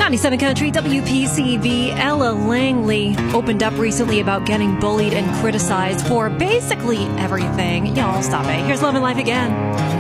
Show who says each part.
Speaker 1: 97 Country, WPCV. Ella Langley opened up recently about getting bullied and criticized for basically everything. Y'all, stop it. Here's Love and Life again.